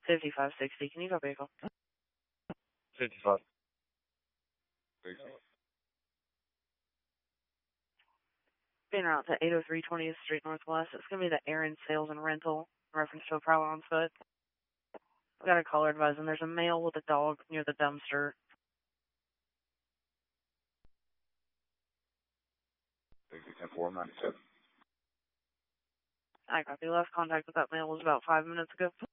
5560. Can you go vehicle? 55. Being out to 803 20th Street Northwest. It's going to be the Aaron Sales and Rental in reference to a prowler on foot. I've got a caller advising there's a male with a dog near the dumpster. Safety 10-4-97. I copy. Last contact with that male was about 5 minutes ago.